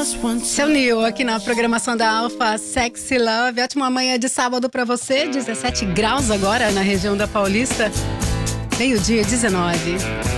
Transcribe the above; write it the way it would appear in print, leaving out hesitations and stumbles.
Seu Neil, aqui na programação da Alfa, Sexy Love. Ótima manhã de sábado pra você, 17 graus agora na região da Paulista. Meio-dia, 19.